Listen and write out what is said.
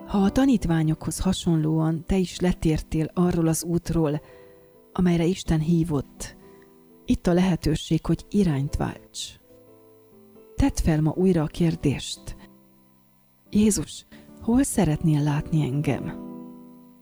Ha a tanítványokhoz hasonlóan te is letértél arról az útról, amelyre Isten hívott, itt a lehetőség, hogy irányt válts. Tedd fel ma újra a kérdést: Jézus, hol szeretnél látni engem?